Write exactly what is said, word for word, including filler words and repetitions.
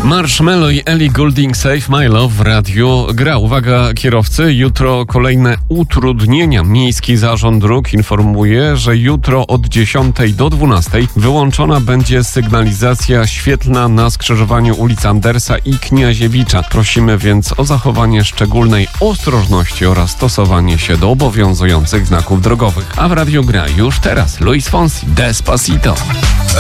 Marshmello i Ellie Goulding Save My Love w radiu gra. Uwaga kierowcy, jutro kolejne utrudnienia. Miejski Zarząd Dróg informuje, że jutro od dziesiątej do dwunastej wyłączona będzie sygnalizacja świetlna na skrzyżowaniu ulic Andersa i Kniaziewicza. Prosimy więc o zachowanie szczególnej ostrożności oraz stosowanie się do obowiązujących znaków drogowych. A w radiu gra już teraz Luis Fonsi, Despacito.